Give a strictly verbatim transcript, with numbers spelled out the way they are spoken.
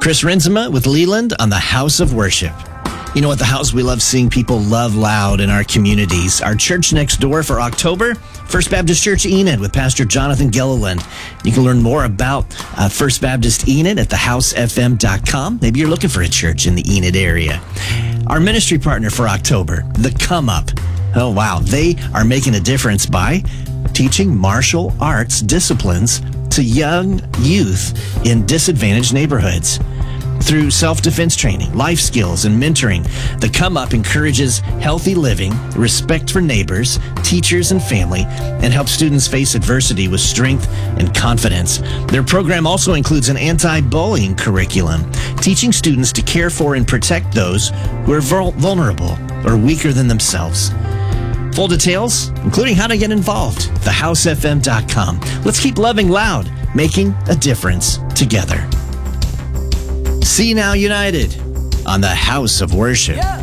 Chris Renzema with Leland on the House of Worship. You know, at the house, we love seeing people love loud in our communities. Our church next door for October, First Baptist Church Enid with Pastor Jonathan Gilliland. You can learn more about uh, First Baptist Enid at the house f m dot com. Maybe you're looking for a church in the Enid area. Our ministry partner for October, The Come Up. Oh, wow. They are making a difference by teaching martial arts disciplines to young youth in disadvantaged neighborhoods. Through self-defense training, life skills, and mentoring, The Come Up encourages healthy living, respect for neighbors, teachers, and family, and helps students face adversity with strength and confidence. Their program also includes an anti-bullying curriculum, teaching students to care for and protect those who are vul- vulnerable or weaker than themselves. Full details, including how to get involved, the house f m dot com. Let's keep loving loud, making a difference together. See Now United on the House of Worship. Yeah.